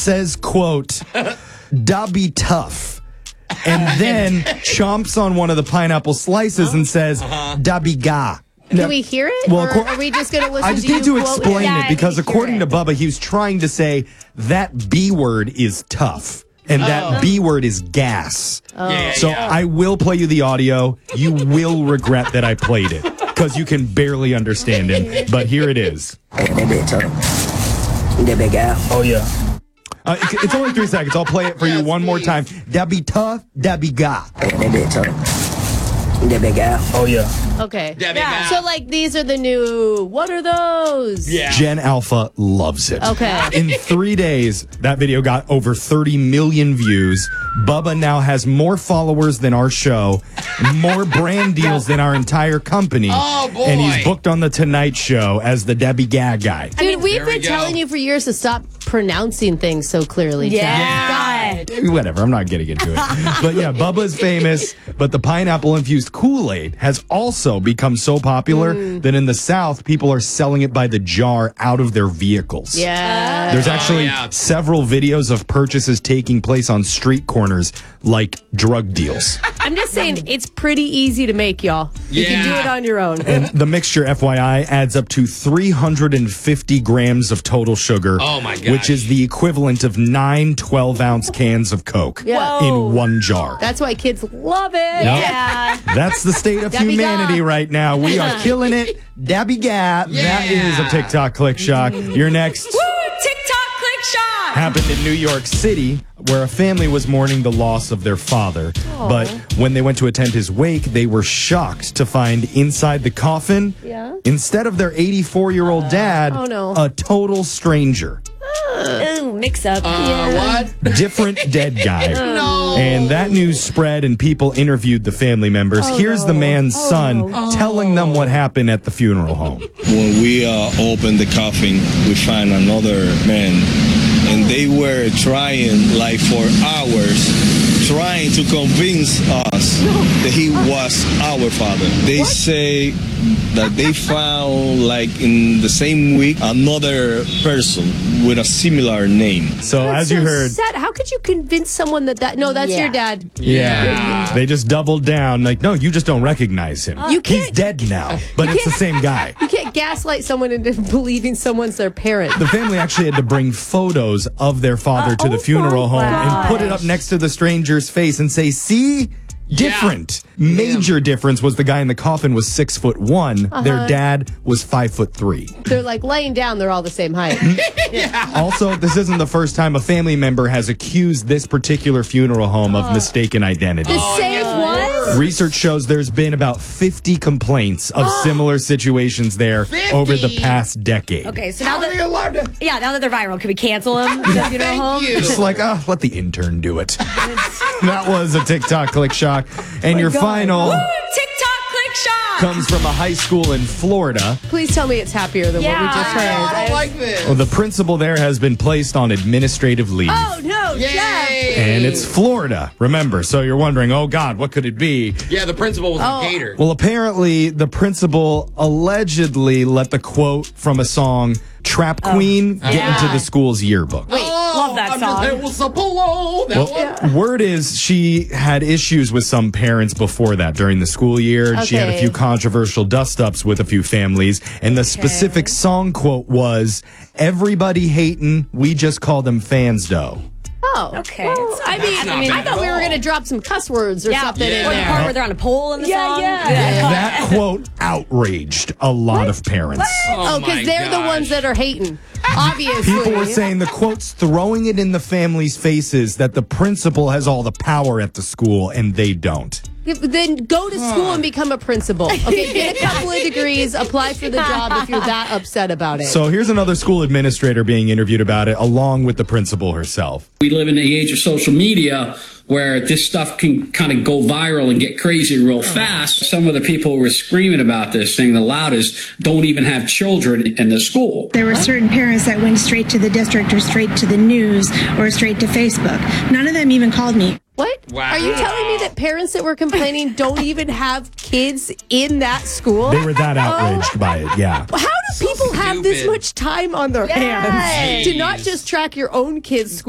says, quote, "Da be tough," and then chomps on one of the pineapple slices and says, "Da be ga." Can we hear it? Well, or are we just going to listen I just to need you to quote explain it? it because according to Bubba, he was trying to say that B word is tough. And that B word is gas. So I will play you the audio. You will regret that I played it because you can barely understand it. But here it is. Oh, yeah. It's only 3 seconds. I'll play it for you one more time. That be tough, that be ga. Oh, yeah. Okay. So, like, these are the new, what are those? Gen Alpha loves it. Okay. In 3 days, that video got over 30 million views. Bubba now has more followers than our show, more brand deals than our entire company. Oh, boy. And he's booked on The Tonight Show as the Debbie Gag guy. Dude, we've been telling you for years to stop pronouncing things so clearly. Yeah. Whatever, I'm not getting into it. But yeah, Bubba's famous, but the pineapple-infused Kool-Aid has also become so popular that in the South, people are selling it by the jar out of their vehicles. Yeah. There's actually several videos of purchases taking place on street corners like drug deals. I'm just saying, it's pretty easy to make, y'all. You can do it on your own. And the mixture, FYI, adds up to 350 grams of total sugar. Oh, my gosh. Which is the equivalent of 9 12-ounce cans of Coke in one jar. That's why kids love it. Yep. Yeah. That's the state of Dabby humanity ga. right now. We are killing it. Dabby Gap. That is a TikTok click shock. You're next. Woo! TikTok click shock. Happened in New York City, where a family was mourning the loss of their father. But when they went to attend his wake, they were shocked to find inside the coffin, instead of their 84-year-old dad, a total stranger. Ooh, mix up. What? Different dead guy. No. And that news spread and people interviewed the family members. Here's the man's son telling them what happened at the funeral home. When we opened the coffin, we found another man, and they were trying like for hours, trying to convince us that he was our father. They say that they found, like in the same week, another person with a similar name. So as you heard, Sad. How could you convince someone that no, that's your dad? yeah, they just doubled down. Like, no, you just don't recognize him. He's dead now, but it's the same guy. You can't gaslight someone into believing someone's their parent. The family actually had to bring photos of their father to the funeral home and put it up next to the stranger's face and say, see? Different. Major difference was the guy in the coffin was 6'1". Their dad was 5'3". They're like laying down, they're all the same height. Also, this isn't the first time a family member has accused this particular funeral home of mistaken identity. The same one? Research shows there's been about 50 complaints of similar situations there over the past decade. Okay, so now that now that they're viral, can we cancel them? The funeral home? Just like, let the intern do it. That was a TikTok click shock. And your final Woo! TikTok click shock. comes from a high school in Florida. Please tell me it's happier than what we just heard. I don't like this. Well, the principal there has been placed on administrative leave. Oh, no, Jeff. And it's Florida, remember. So you're wondering, oh, God, what could it be? Yeah, the principal was a gator. Well, apparently, the principal allegedly let the quote from a song, Trap Queen, get into the school's yearbook. Love that song. It was below that one. Word is she had issues with some parents before that during the school year. She had a few controversial dust-ups with a few families. And the specific song quote was, everybody hating, we just call them fans, though. Oh, okay. Well, I thought we were going to drop some cuss words or something in Or the there. part where they're on a pole in the song. That quote outraged a lot of parents. Oh, because they're the ones that are hating. Obviously. People were saying the quote's throwing it in the family's faces that the principal has all the power at the school and they don't. Then go to school and become a principal. Okay, get a couple of degrees, apply for the job if you're that upset about it. So here's another school administrator being interviewed about it, along with the principal herself. We live in the age of social media where this stuff can kind of go viral and get crazy real fast. Some of the people who were screaming about this, saying the loudest, don't even have children in the school. There were certain parents that went straight to the district or straight to the news or straight to Facebook. None of them even called me. What? Wow. Are you telling me that parents that were complaining don't even have kids in that school? They were that outraged by it, yeah. How do people have this much time on their hands to not just track your own kids' school?